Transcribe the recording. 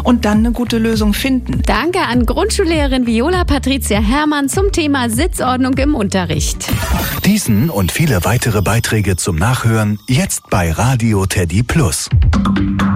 und dann eine gute Lösung finden. Danke an Grundschullehrerin Viola Patricia Herrmann zum Thema Sitzordnung im Unterricht. Diesen und viele weitere Beiträge zum Nachhören jetzt bei Radio Teddy Plus.